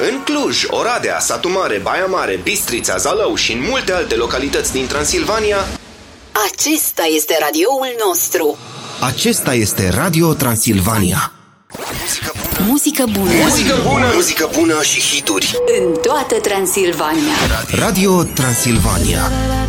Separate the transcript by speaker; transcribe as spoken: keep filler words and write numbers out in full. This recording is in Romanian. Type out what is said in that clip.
Speaker 1: În Cluj, Oradea, Satu Mare, Baia Mare, Bistrița, Zalău și în multe alte localități din Transilvania.
Speaker 2: Acesta este radioul nostru.
Speaker 3: Acesta este Radio Transilvania.
Speaker 2: Muzică bună. Muzică bună.
Speaker 1: Muzică bună. Muzică bună și hituri.
Speaker 2: În toată Transilvania.
Speaker 3: Radio Transilvania.